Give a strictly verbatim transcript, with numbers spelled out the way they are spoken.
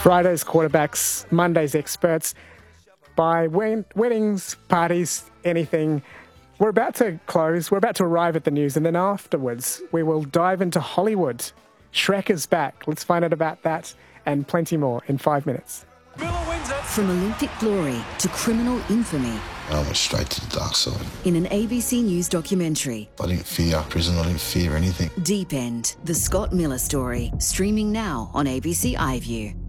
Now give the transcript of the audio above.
Friday's quarterbacks, Monday's experts. By wed- weddings, parties, anything, we're about to close. We're about to arrive at the news, and then afterwards we will dive into Hollywood. Shrek is back. Let's find out about that and plenty more in five minutes. From Olympic glory to criminal infamy. I went straight to the dark side. In an A B C News documentary. I didn't fear prison. I didn't fear anything. Deep End, the Scott Miller story. Streaming now on A B C iView.